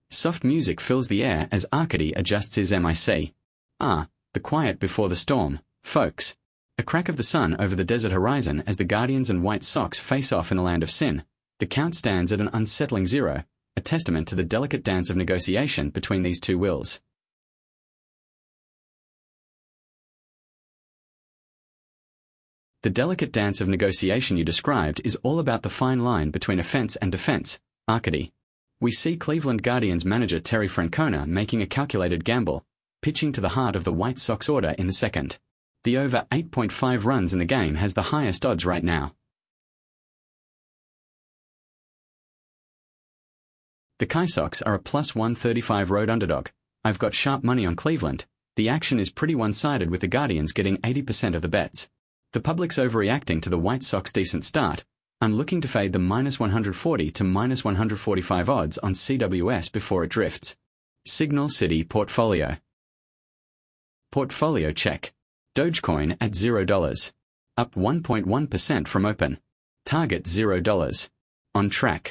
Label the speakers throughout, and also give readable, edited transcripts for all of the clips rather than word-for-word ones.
Speaker 1: Soft music fills the air as Arcady adjusts his mic. The quiet before the storm, folks. A crack of the sun over the desert horizon as the Guardians and White Sox face off in the land of sin. The count stands at an unsettling 0, a testament to the delicate dance of negotiation between these two wills. The delicate dance of negotiation you described is all about the fine line between offense and defense, Arcady. We see Cleveland Guardians manager Terry Francona making a calculated gamble, pitching to the heart of the White Sox order in the second. The over 8.5 runs in the game has the highest odds right now. The Chi Sox are a plus 135 road underdog. I've got sharp money on Cleveland. The action is pretty one-sided with the Guardians getting 80% of the bets. The public's overreacting to the White Sox decent start. I'm looking to fade the minus 140 to minus 145 odds on CWS before it drifts. Signal City Portfolio. Portfolio check. Dogecoin at $0. Up 1.1% from open. Target $0. On track.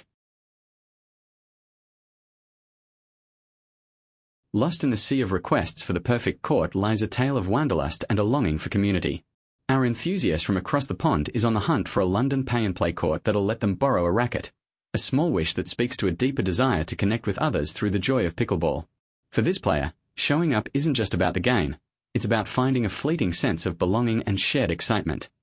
Speaker 1: Lost in the sea of requests for the perfect court lies a tale of wanderlust and a longing for community. Our enthusiast from across the pond is on the hunt for a London pay-and-play court that'll let them borrow a racket. A small wish that speaks to a deeper desire to connect with others through the joy of pickleball. For this player, showing up isn't just about the game. It's about finding a fleeting sense of belonging and shared excitement.